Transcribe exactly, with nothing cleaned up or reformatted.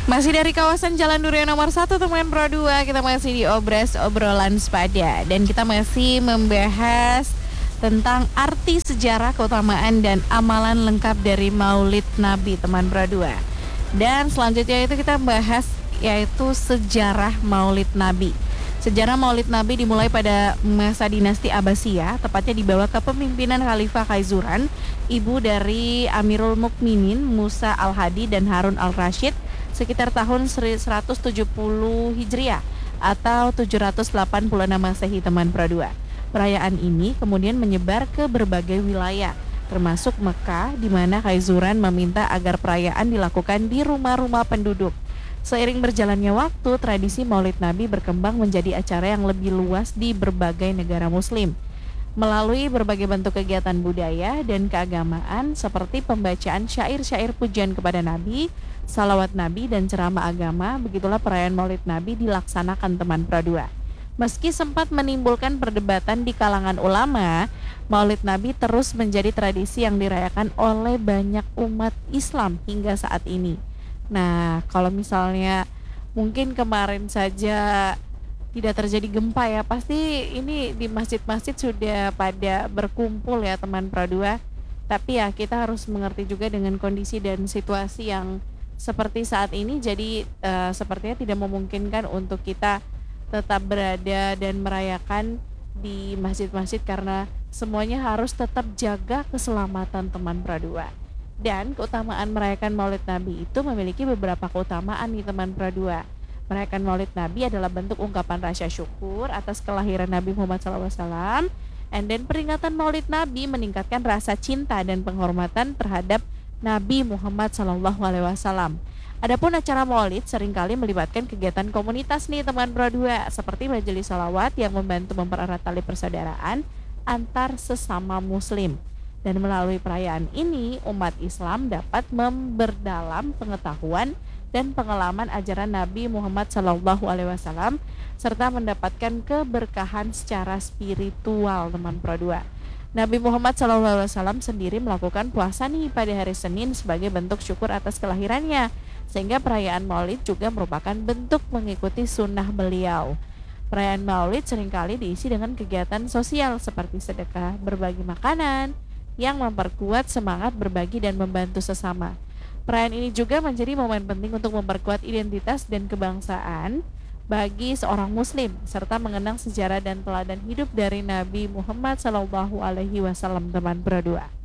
Masih dari kawasan Jalan Durian nomor satu teman Pro dua, kita masih di Obras Obrolan Sepada. Dan kita masih membahas tentang arti sejarah, keutamaan, dan amalan lengkap dari Maulid Nabi teman Pro dua. Dan selanjutnya itu kita bahas yaitu sejarah Maulid Nabi. Sejarah Maulid Nabi dimulai pada masa dinasti Abbasiyah, tepatnya di bawah kepemimpinan Khalifah Khaizuran, ibu dari Amirul Mukminin Musa Al-Hadi dan Harun Al-Rashid, sekitar tahun seratus tujuh puluh Hijriah atau tujuh ratus delapan puluh enam Masehi teman Pro dua. Perayaan ini kemudian menyebar ke berbagai wilayah, termasuk Mekah, di mana Khaizuran meminta agar perayaan dilakukan di rumah-rumah penduduk. Seiring berjalannya waktu, tradisi Maulid Nabi berkembang menjadi acara yang lebih luas di berbagai negara muslim. Melalui berbagai bentuk kegiatan budaya dan keagamaan seperti pembacaan syair-syair pujian kepada Nabi, salawat Nabi, dan ceramah agama, begitulah perayaan Maulid Nabi dilaksanakan teman Pro dua. Meski sempat menimbulkan perdebatan di kalangan ulama, Maulid Nabi terus menjadi tradisi yang dirayakan oleh banyak umat Islam hingga saat ini. Nah, kalau misalnya mungkin kemarin saja tidak terjadi gempa ya, pasti ini di masjid-masjid sudah pada berkumpul ya teman Pro dua. Tapi ya kita harus mengerti juga dengan kondisi dan situasi yang seperti saat ini, jadi uh, sepertinya tidak memungkinkan untuk kita tetap berada dan merayakan di masjid-masjid karena semuanya harus tetap jaga keselamatan teman Pro dua. Dan keutamaan merayakan Maulid Nabi itu memiliki beberapa keutamaan nih teman Pro dua. Merayakan Maulid Nabi adalah bentuk ungkapan rasa syukur atas kelahiran Nabi Muhammad shallallahu alaihi wasallam. And then peringatan Maulid Nabi meningkatkan rasa cinta dan penghormatan terhadap Nabi Muhammad shallallahu alaihi wasallam. Adapun acara Maulid seringkali melibatkan kegiatan komunitas nih teman Pro dua, seperti majelis salawat yang membantu mempererat tali persaudaraan antar sesama muslim. Dan melalui perayaan ini, umat Islam dapat memperdalam pengetahuan dan pengalaman ajaran Nabi Muhammad shallallahu alaihi wasallam serta mendapatkan keberkahan secara spiritual teman Pro dua. Nabi Muhammad shallallahu alaihi wasallam sendiri melakukan puasa nih pada hari Senin sebagai bentuk syukur atas kelahirannya, sehingga perayaan Maulid juga merupakan bentuk mengikuti sunnah beliau. Perayaan Maulid seringkali diisi dengan kegiatan sosial seperti sedekah, berbagi makanan yang memperkuat semangat berbagi dan membantu sesama. Perayaan ini juga menjadi momen penting untuk memperkuat identitas dan kebangsaan bagi seorang muslim serta mengenang sejarah dan teladan hidup dari Nabi Muhammad shallallahu alaihi wasallam teman Pro dua.